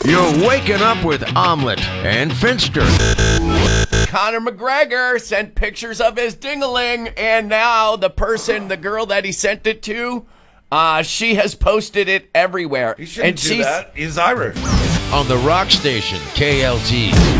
You're waking up with Omelet and Finster. Conor McGregor sent pictures of his ding-a-ling, and now the girl that he sent it to, she has posted it everywhere. He shouldn't do that. He's Irish. On the rock station, KLT.